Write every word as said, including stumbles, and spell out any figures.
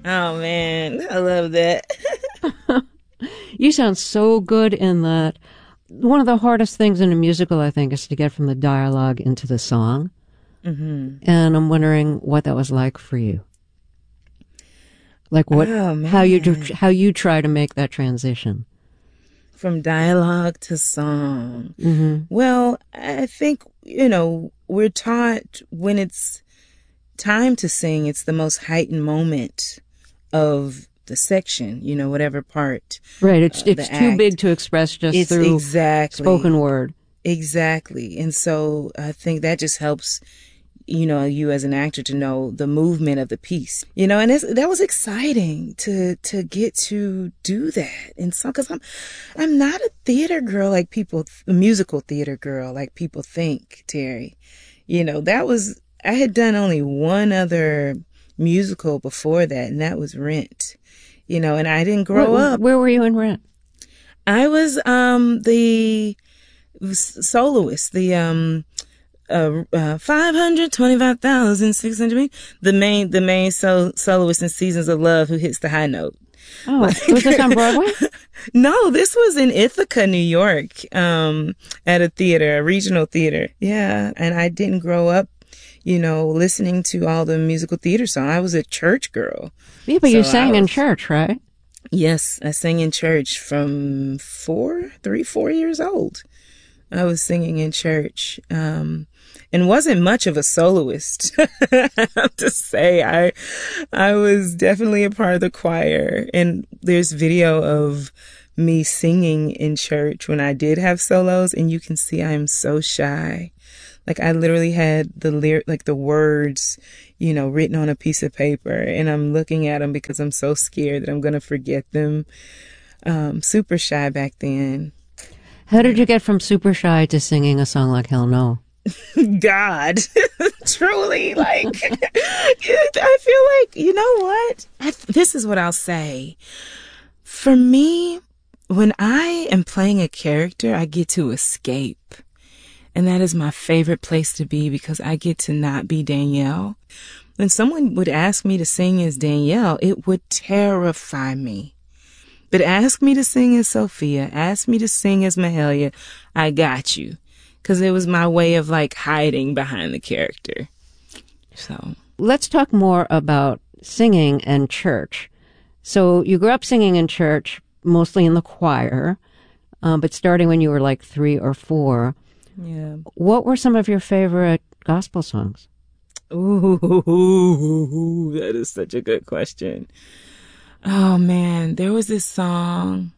Oh man, I love that. You sound so good in that. One of the hardest things in a musical, I think, is to get from the dialogue into the song. Mm-hmm. And I'm wondering what that was like for you. Like what, Oh how you, man, how you try to make that transition. from dialogue to song. Mm-hmm. Well, I think, you know, we're taught when it's time to sing, it's the most heightened moment of the section, you know, whatever part. Right. It's, uh, it's the too act. big to express just It's through exactly spoken word. Exactly. And so I think that just helps, you know, you as an actor to know the movement of the piece, you know, and it's, that was exciting to, to get to do that. And so, cause I'm, I'm not a theater girl like people, a musical theater girl like people think, Terry. You know, that was, I had done only one other musical before that, and that was Rent, you know, and I didn't grow Where, up. where were you in Rent? I was, um, the soloist, the, um, uh, uh five hundred twenty-five thousand six hundred, the main, the main so, soloist in Seasons of Love who hits the high note. Oh, Like, was this on Broadway? No, this was in Ithaca, New York, um, at a theater, a regional theater. Yeah. And I didn't grow up, you know, listening to all the musical theater songs. I was a church girl. Yeah, but So you sang was, in church, right? Yes, I sang in church from four, three, four years old. I was singing in church, um, and wasn't much of a soloist. I have to say, I, I was definitely a part of the choir, and there's video of me singing in church when I did have solos, and you can see I'm so shy. Like I literally had the lyric, like the words, you know, written on a piece of paper, and I'm looking at them because I'm so scared that I'm going to forget them. Um, super shy back then. How did you get from super shy to singing a song like Hell No? God, truly, like, I feel like, you know what? I, this is what I'll say. For me, when I am playing a character, I get to escape. And that is my favorite place to be because I get to not be Danielle. When someone would ask me to sing as Danielle, it would terrify me. But ask me to sing as Sophia, ask me to sing as Mahalia, I got you. Because it was my way of like hiding behind the character. So let's talk more about singing and church. So you grew up singing in church, mostly in the choir, um, but starting when you were like three or four. Yeah. What were some of your favorite gospel songs? Ooh, that is such a good question. Oh man, there was this song.